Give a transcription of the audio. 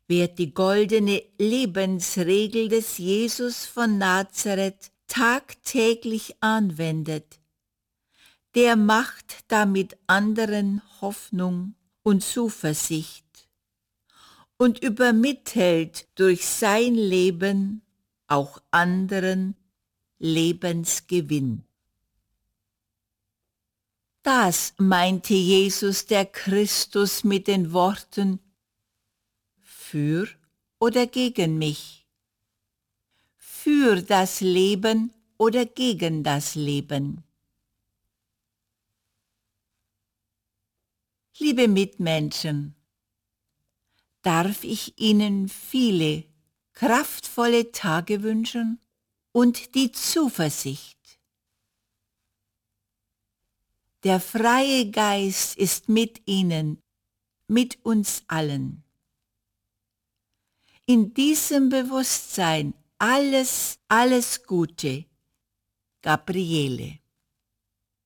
Wer die goldene Lebensregel des Jesus von Nazareth tagtäglich anwendet, der macht damit anderen Hoffnung und Zuversicht und übermittelt durch sein Leben auch anderen Lebensgewinn. Das meinte Jesus der Christus mit den Worten: Für oder gegen mich? Für das Leben oder gegen das Leben? Liebe Mitmenschen, darf ich Ihnen viele kraftvolle Tage wünschen und die Zuversicht. Der freie Geist ist mit Ihnen, mit uns allen. In diesem Bewusstsein alles Gute, Gabriele.